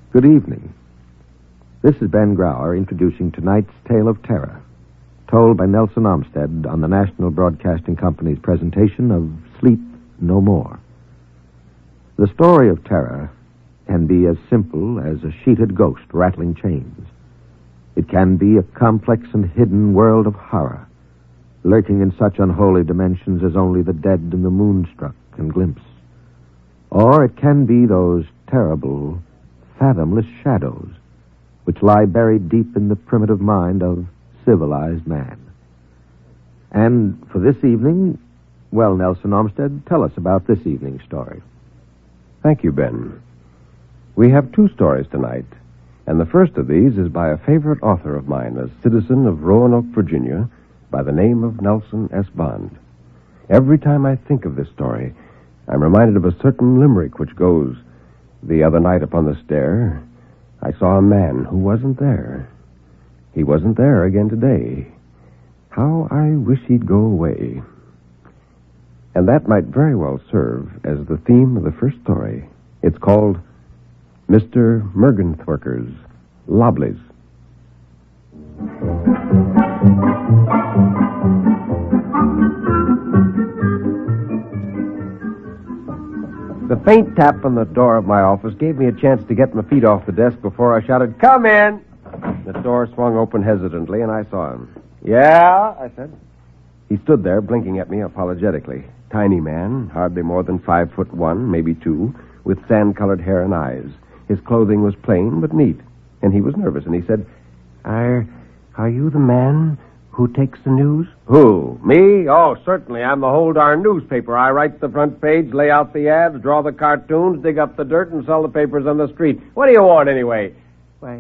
Good evening. This is Ben Grauer introducing tonight's Tale of Terror, told by Nelson Olmsted on the National Broadcasting Company's presentation of Sleep No More. The story of terror can be as simple as a sheeted ghost rattling chains. It can be a complex and hidden world of horror, lurking in such unholy dimensions as only the dead and the moonstruck can glimpse. Or it can be those terrible, fathomless shadows which lie buried deep in the primitive mind of civilized man. And for this evening, well, Nelson Olmsted, tell us about this evening's story. Thank you, Ben. We have two stories tonight, and the first of these is by a favorite author of mine, a citizen of Roanoke, Virginia, by the name of Nelson S. Bond. Every time I think of this story, I'm reminded of a certain limerick which goes, "The other night upon the stair, I saw a man who wasn't there. He wasn't there again today. How I wish he'd go away." And that might very well serve as the theme of the first story. It's called Mr. Mergenthwerker's Lobblies. The faint tap on the door of my office gave me a chance to get my feet off the desk before I shouted, "Come in!" The door swung open hesitantly, and I saw him. "Yeah?" I said. He stood there, blinking at me apologetically. Tiny man, hardly more than 5'1", maybe 2, with sand-colored hair and eyes. His clothing was plain but neat, and he was nervous, and he said, Are you the man who takes the news?" "Who? Me? Oh, certainly. I'm the whole darn newspaper. I write the front page, lay out the ads, draw the cartoons, dig up the dirt, and sell the papers on the street. What do you want, anyway?" Why,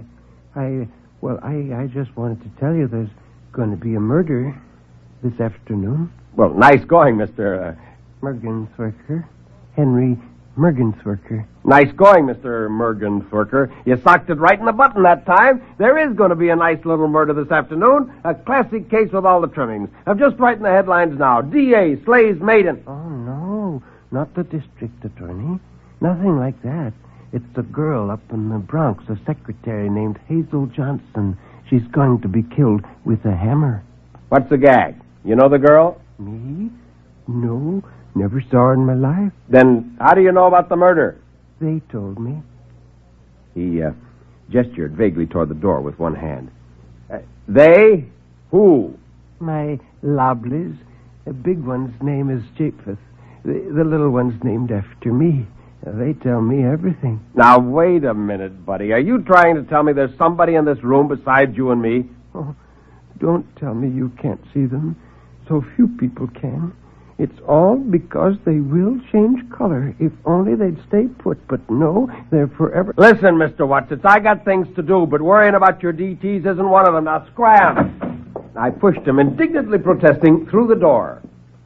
I just wanted to tell you there's going to be a murder this afternoon. Well, nice going, Mr. Mergenthwerker. Henry Mergenthwerker. Nice going, Mr. Mergenthwerker. You socked it right in the button that time. There is going to be a nice little murder this afternoon. A classic case with all the trimmings. I'm just writing the headlines now. D.A. slays maiden. Oh, no, not the district attorney. Nothing like that. It's a girl up in the Bronx, a secretary named Hazel Johnson. She's going to be killed with a hammer. What's the gag? You know the girl? Me? No, never saw her in my life. Then how do you know about the murder? They told me. He gestured vaguely toward the door with one hand. They? Who? My Lobblies. The big one's name is Japheth. The little one's named after me. They tell me everything. Now, wait a minute, buddy. Are you trying to tell me there's somebody in this room besides you and me? Oh, don't tell me you can't see them. So few people can. It's all because they will change color. If only they'd stay put. But no, they're forever... Listen, Mr. Watsits, I got things to do, but worrying about your DTs isn't one of them. Now, scram! I pushed him, indignantly protesting, through the door.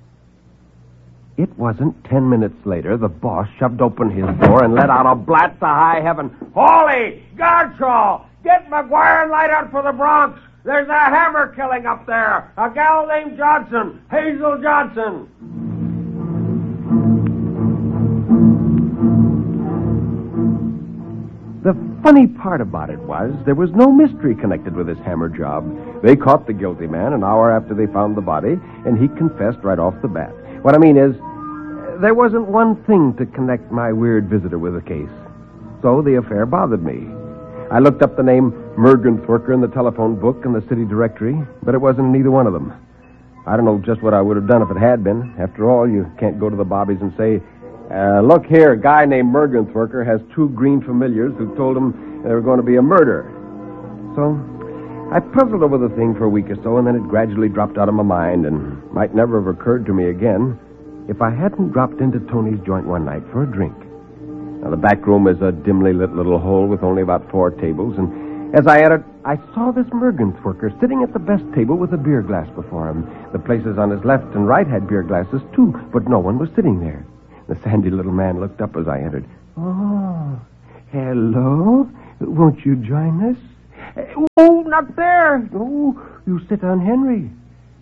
It wasn't 10 minutes later, the boss shoved open his door and let out a blast to high heaven. "Holy Gartrell! Get McGuire and light out for the Bronx! There's a hammer killing up there! A gal named Johnson! Hazel Johnson!" The funny part about it was there was no mystery connected with this hammer job. They caught the guilty man an hour after they found the body, and he confessed right off the bat. What I mean is, there wasn't one thing to connect my weird visitor with the case. So the affair bothered me. I looked up the name Mergenthwerker in the telephone book and the city directory, but it wasn't in either one of them. I don't know just what I would have done if it had been. After all, you can't go to the Bobbies and say, "Look here, a guy named Mergenthwerker has 2 green familiars who told him there were going to be a murder." So I puzzled over the thing for a week or so, and then it gradually dropped out of my mind and might never have occurred to me again if I hadn't dropped into Tony's joint one night for a drink. Now, the back room is a dimly lit little hole with only about 4 tables, and as I entered, I saw this Mergenthwerker sitting at the best table with a beer glass before him. The places on his left and right had beer glasses, too, but no one was sitting there. The sandy little man looked up as I entered. "Oh, hello. Won't you join us?" "Oh, not there." "Oh, you sit on Henry."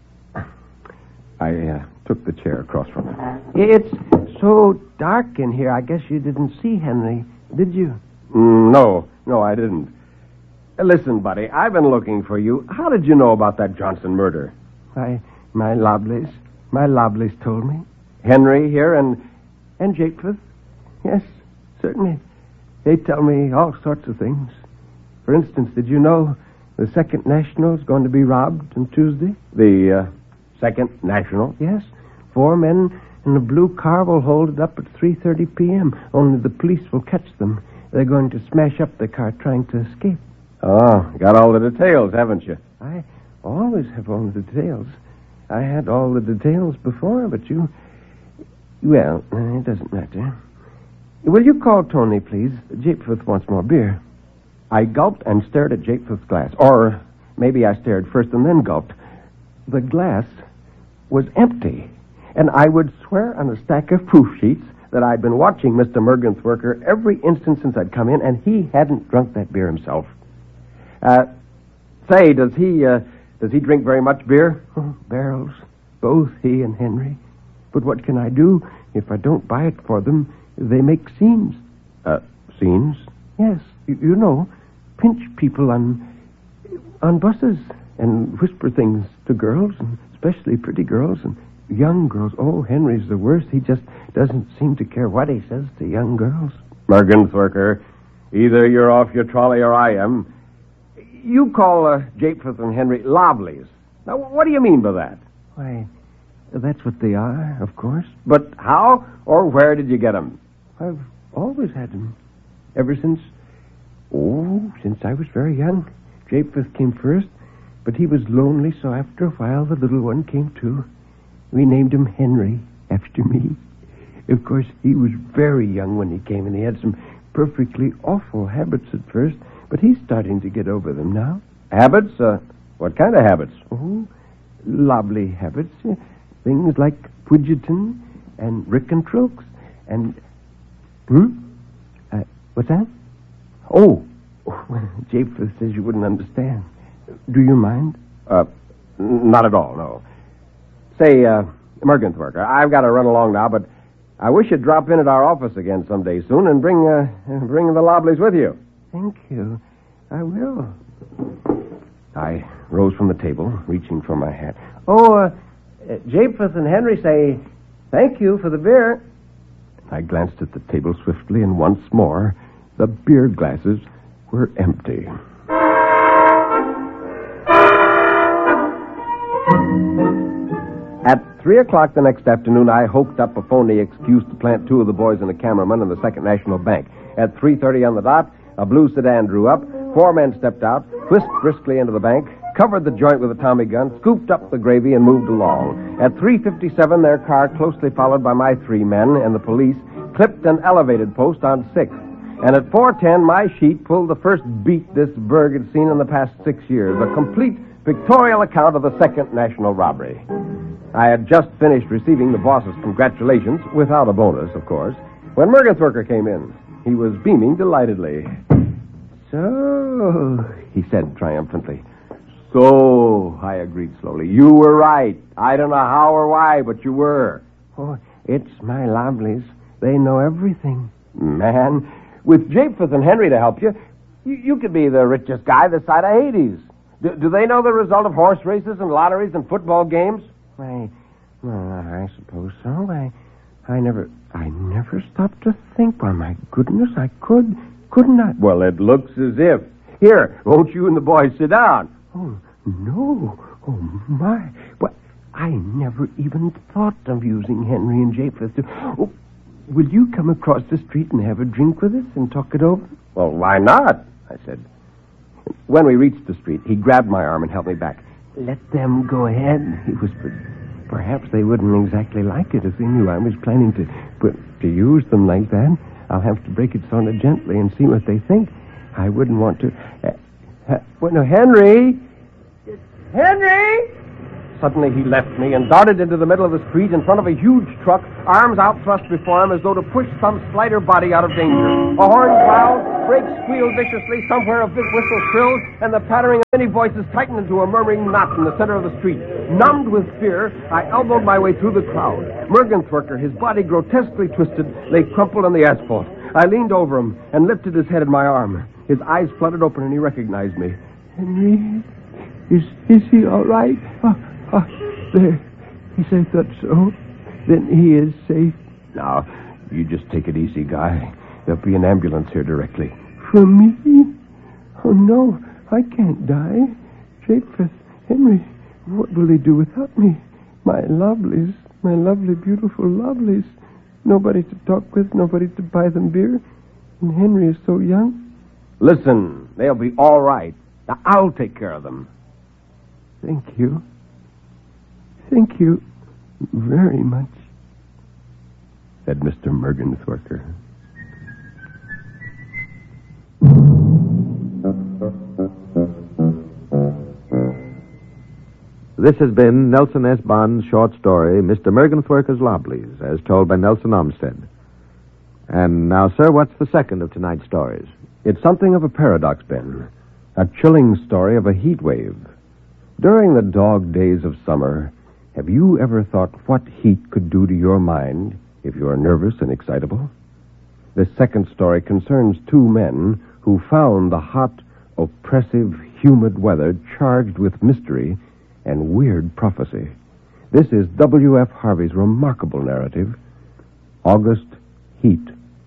I took the chair across from him. "It's so dark in here. I guess you didn't see Henry, did you?" No. No, I didn't. Listen, buddy, I've been looking for you. How did you know about that Johnson murder? My Lobleys told me. Henry here and Japeth? Yes, certainly. They tell me all sorts of things. For instance, did you know the Second National is going to be robbed on Tuesday? The Second National? Yes. 4 men in a blue car will hold it up at 3:30 p.m. Only the police will catch them. They're going to smash up the car trying to escape. Oh, got all the details, haven't you? I always have all the details. I had all the details before, but you... Well, it doesn't matter. Will you call Tony, please? Japeth wants more beer. I gulped and stared at Japeth's glass. Or maybe I stared first and then gulped. The glass was empty. And I would swear on a stack of proof sheets that I'd been watching Mr. Mergentwerker every instant since I'd come in, and he hadn't drunk that beer himself. Say, does he drink very much beer? Oh, barrels. Both he and Henry. But what can I do? If I don't buy it for them, they make scenes. Scenes? Yes. You know, pinch people on buses and whisper things to girls, and especially pretty girls and young girls. Oh, Henry's the worst. He just doesn't seem to care what he says to young girls. Mergentwerker, either you're off your trolley or I am. You call Japeth and Henry Lobleys. Now, what do you mean by that? Why, that's what they are, of course. But how or where did you get them? I've always had them. Ever since I was very young. Japeth came first, but he was lonely, so after a while the little one came too. We named him Henry, after me. Of course, he was very young when he came, and he had some perfectly awful habits at first, but he's starting to get over them now. Habits? What kind of habits? Oh, lovely habits. Things like Pudgeton and Rickentrokes and... What's that? Oh, Japeth says you wouldn't understand. Do you mind? Not at all, no. Say, Mergentwerker, I've got to run along now, but I wish you'd drop in at our office again someday soon and bring the Lobleys with you. Thank you. I will. I rose from the table, reaching for my hat. Oh, Japeth and Henry say thank you for the beer. I glanced at the table swiftly, and once more, the beer glasses were empty. At 3 o'clock the next afternoon, I hoked up a phony excuse to plant 2 of the boys and a cameraman in the Second National Bank. At 3:30 on the dot, a blue sedan drew up. 4 men stepped out, whisked briskly into the bank, covered the joint with a Tommy gun, scooped up the gravy, and moved along. At 3:57, their car, closely followed by my 3 men and the police, clipped an elevated post on 6th. And at 4:10, my sheet pulled the first beat this burg had seen in the past 6 years, a complete pictorial account of the Second National Robbery. I had just finished receiving the boss's congratulations, without a bonus, of course, when Mergentwerker came in. He was beaming delightedly. So, he said triumphantly. So, I agreed slowly. You were right. I don't know how or why, but you were. Oh, it's my Lobleys. They know everything. Man, with Japeth and Henry to help you, you could be the richest guy this side of Hades. Do they know the result of horse races and lotteries and football games? I suppose so. I never stopped to think. Why, my goodness, I couldn't I? Well, it looks as if. Here, won't you and the boys sit down? Oh, no. Oh, my. What? I never even thought of using Henry and Japeth to... Oh, will you come across the street and have a drink with us and talk it over? Well, why not? I said. When we reached the street, he grabbed my arm and helped me back. Let them go ahead, he whispered. Perhaps they wouldn't exactly like it if they knew I was planning to use them like that. I'll have to break it sort of gently and see what they think. I wouldn't want to... no, Henry! Henry! Suddenly he left me and darted into the middle of the street in front of a huge truck, arms outthrust before him as though to push some slighter body out of danger. A horn growled, brakes squealed viciously, somewhere a big whistle shrilled, and the pattering of many voices tightened into a murmuring knot in the center of the street. Numbed with fear, I elbowed my way through the crowd. Mergentwerker, his body grotesquely twisted, lay crumpled on the asphalt. I leaned over him and lifted his head in my arm. His eyes fluttered open, and he recognized me. Henry, is he all right? There. Yes, I thought so. Then he is safe. Now, you just take it easy, Guy. There'll be an ambulance here directly. For me? Oh, no, I can't die. Japheth, Henry, what will they do without me? My lovelies, my lovely, beautiful lovelies. Nobody to talk with, nobody to buy them beer. And Henry is so young. Listen, they'll be all right. Now, I'll take care of them. Thank you. Thank you very much, said Mr. Mergenswerker. This has been Nelson S. Bond's short story, Mr. Mergenswerker's Lobblies, as told by Nelson Olmsted. And now, sir, what's the second of tonight's stories? It's something of a paradox, Ben. A chilling story of a heat wave. During the dog days of summer, have you ever thought what heat could do to your mind if you are nervous and excitable? This second story concerns two men who found the hot, oppressive, humid weather charged with mystery and weird prophecy. This is W.F. Harvey's remarkable narrative, August Heat.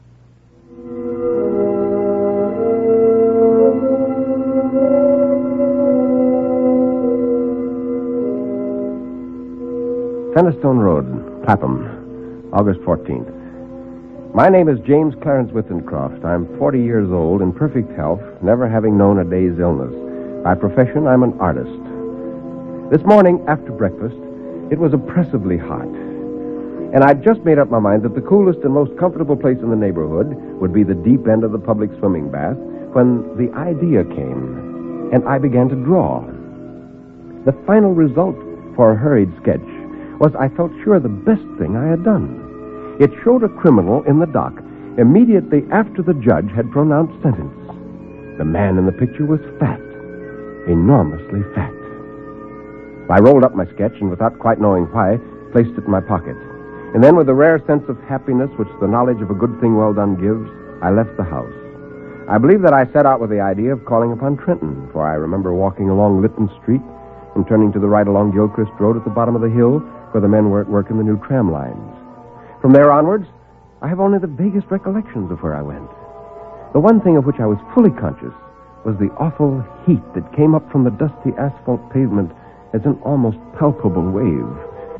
Fenistone Road, Clapham, August 14th. My name is James Clarence Wittencroft. I'm 40 years old, in perfect health, never having known a day's illness. By profession, I'm an artist. This morning, after breakfast, it was oppressively hot. And I'd just made up my mind that the coolest and most comfortable place in the neighborhood would be the deep end of the public swimming bath when the idea came, and I began to draw. The final result for a hurried sketch was, I felt sure, the best thing I had done. It showed a criminal in the dock immediately after the judge had pronounced sentence. The man in the picture was fat, enormously fat. I rolled up my sketch and, without quite knowing why, placed it in my pocket. And then, with a rare sense of happiness which the knowledge of a good thing well done gives, I left the house. I believe that I set out with the idea of calling upon Trenton, for I remember walking along Lytton Street and turning to the right along Gilchrist Road at the bottom of the hill where the men were at work in the new tram lines. From there onwards, I have only the vaguest recollections of where I went. The one thing of which I was fully conscious was the awful heat that came up from the dusty asphalt pavement as an almost palpable wave.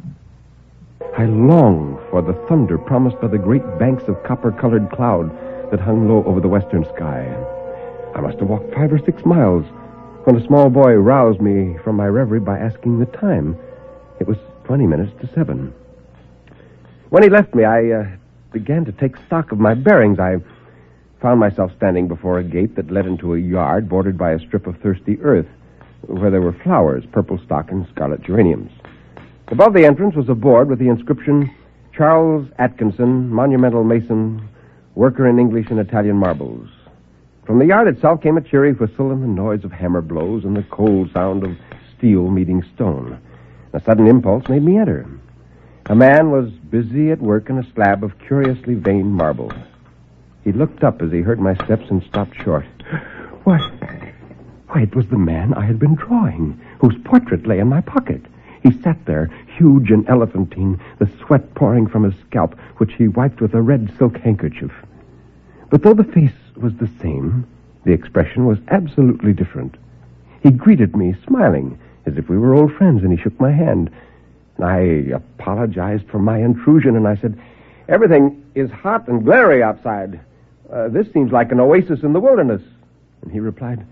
I longed for the thunder promised by the great banks of copper-colored cloud that hung low over the western sky. I must have walked 5 or 6 miles when a small boy roused me from my reverie by asking the time. It was 20 minutes to 7. When he left me, I began to take stock of my bearings. I found myself standing before a gate that led into a yard bordered by a strip of thirsty earth, where there were flowers, purple stock and scarlet geraniums. Above the entrance was a board with the inscription, Charles Atkinson, monumental mason, worker in English and Italian marbles. From the yard itself came a cheery whistle and the noise of hammer blows and the cold sound of steel meeting stone. A sudden impulse made me enter. A man was busy at work in a slab of curiously veined marble. He looked up as he heard my steps and stopped short. Why, it was the man I had been drawing, whose portrait lay in my pocket. He sat there, huge and elephantine, the sweat pouring from his scalp, which he wiped with a red silk handkerchief. But though the face was the same, the expression was absolutely different. He greeted me, smiling, as if we were old friends, and he shook my hand. I apologized for my intrusion, and I said, "Everything is hot and glary outside. This seems like an oasis in the wilderness." And he replied,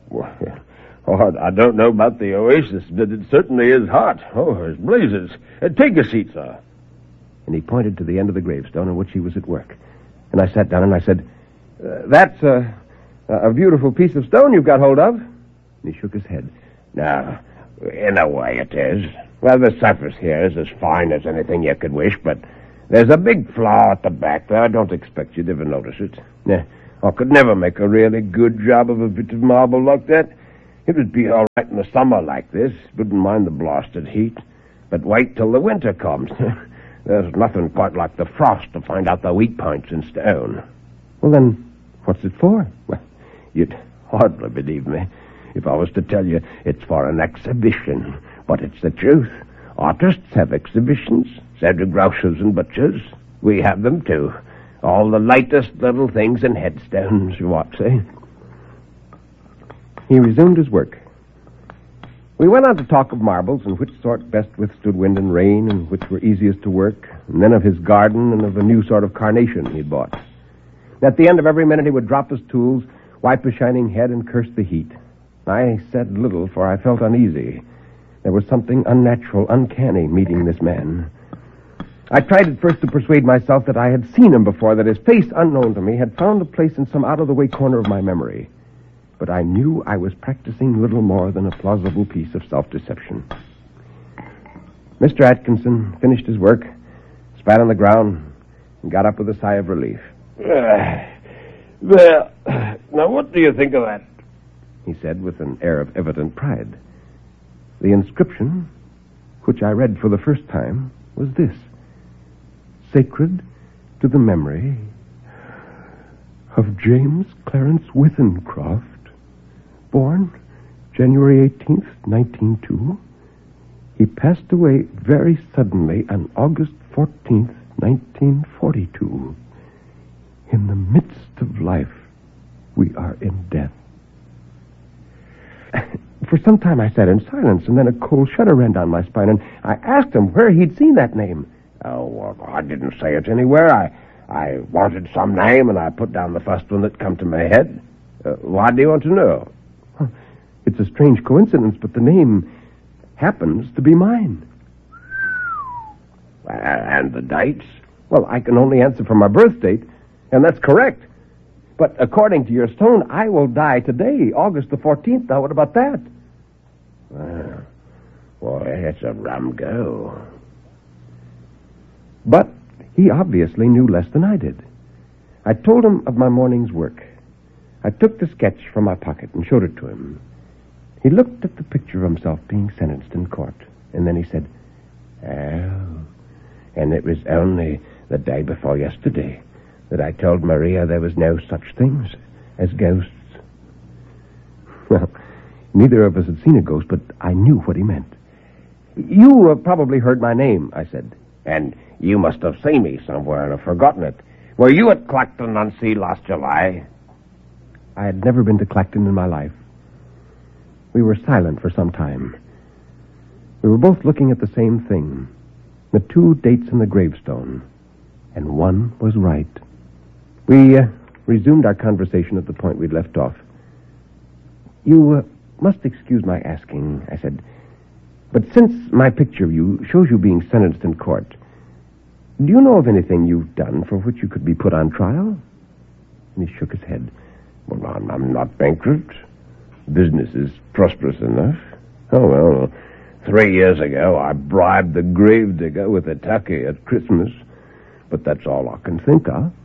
"Oh, I don't know about the oasis, but it certainly is hot. Oh, there's blazes. Take a seat, sir." And he pointed to the end of the gravestone on which he was at work. And I sat down and I said, "That's a beautiful piece of stone you've got hold of." And he shook his head. "No, in a way it is. Well, the surface here is as fine as anything you could wish, but there's a big flaw at the back there. I don't expect you'd ever notice it. I could never make a really good job of a bit of marble like that. It would be all right in the summer like this. Wouldn't mind the blasted heat. But wait till the winter comes. There's nothing quite like the frost to find out the weak points in stone." "Well, then, what's it for?" Well, You'd hardly believe me if I was to tell you it's for an exhibition. But it's the truth. Artists have exhibitions. So do grocers and butchers. We have them, too. All the latest little things and headstones, what say? He resumed his work. We went on to talk of marbles and which sort best withstood wind and rain and which were easiest to work, and then of his garden and of a new sort of carnation he'd bought. At the end of every minute he would drop his tools, wipe his shining head, and curse the heat. I said little, for I felt uneasy. There was something unnatural, uncanny meeting this man. I tried at first to persuade myself that I had seen him before, that his face, unknown to me, had found a place in some out-of-the-way corner of my memory. But I knew I was practicing little more than a plausible piece of self-deception. Mr. Atkinson finished his work, spat on the ground, and got up with a sigh of relief. Well, now what do you think of that? He said with an air of evident pride. The inscription, which I read for the first time, was this: Sacred to the memory of James Clarence Withencroft, born January 18th, 1902. He passed away very suddenly on August 14th, 1942. In the midst of life, we are in death. For some time I sat in silence, and then a cold shudder ran down my spine, and I asked him where he'd seen that name. Oh, well, I didn't say it anywhere. I wanted some name, and I put down the first one that come to my head. Why do you want to know? It's a strange coincidence, but the name happens to be mine. And the dates? Well, I can only answer for my birth date, and that's correct. But according to your stone, I will die today, August the 14th. Now, what about that? Well, boy, it's a rum go. But he obviously knew less than I did. I told him of my morning's work. I took the sketch from my pocket and showed it to him. He looked at the picture of himself being sentenced in court, and then he said, "Oh, and it was only the day before yesterday that I told Maria there was no such things as ghosts." Well, neither of us had seen a ghost, but I knew what he meant. You probably heard my name, I said. And you must have seen me somewhere and have forgotten it. Were you at Clacton-on-Sea last July? I had never been to Clacton in my life. We were silent for some time. We were both looking at the same thing, the two dates in the gravestone, and one was right. We resumed our conversation at the point we'd left off. You must excuse my asking, I said, but since my picture of you shows you being sentenced in court, do you know of anything you've done for which you could be put on trial? And he shook his head. Well, I'm not bankrupt. Business is prosperous enough. Oh, well, 3 years ago I bribed the gravedigger with a turkey at Christmas, but that's all I can think of.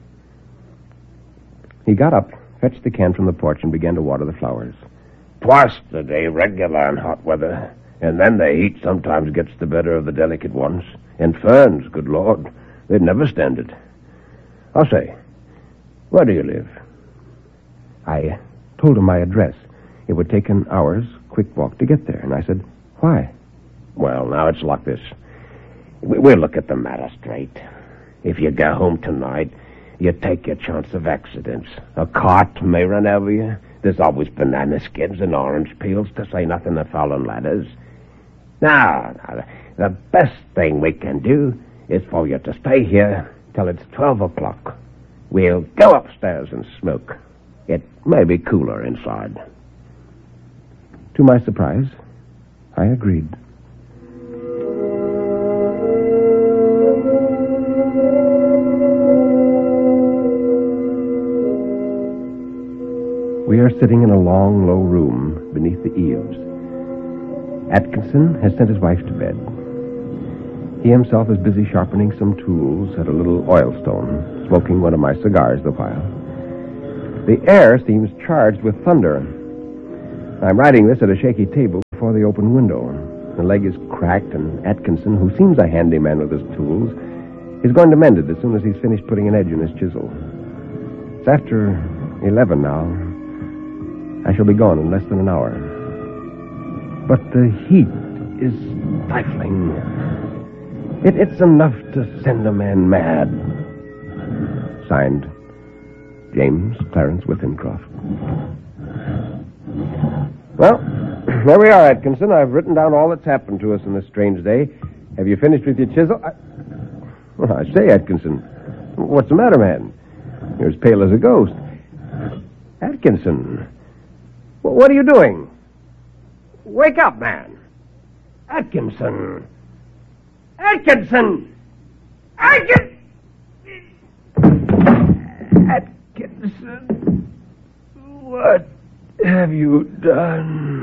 He got up, fetched the can from the porch, and began to water the flowers. Twice a day, regular in hot weather. And then the heat sometimes gets the better of the delicate ones. And ferns, good Lord, they'd never stand it. I'll say, where do you live? I told him my address. It would take an hour's quick walk to get there. And I said, why? Well, now it's like this. We'll look at the matter straight. If you go home tonight, you take your chance of accidents. A cart may run over you. There's always banana skins and orange peels, to say nothing of fallen ladders. Now, the best thing we can do is for you to stay here till it's 12 o'clock. We'll go upstairs and smoke. It may be cooler inside. To my surprise, I agreed. We are sitting in a long, low room beneath the eaves. Atkinson has sent his wife to bed. He himself is busy sharpening some tools at a little oil stone, smoking one of my cigars the while. The air seems charged with thunder. I'm writing this at a shaky table before the open window. The leg is cracked, and Atkinson, who seems a handyman with his tools, is going to mend it as soon as he's finished putting an edge in his chisel. It's after 11 now. I shall be gone in less than an hour. But the heat is stifling. It's enough to send a man mad. Signed, James Clarence Withenscroft. Well, there we are, Atkinson. I've written down all that's happened to us in this strange day. Have you finished with your chisel? Well, I say, Atkinson, what's the matter, man? You're as pale as a ghost. Atkinson, what are you doing? Wake up, man. Atkinson. Atkinson! Atkinson, what have you done?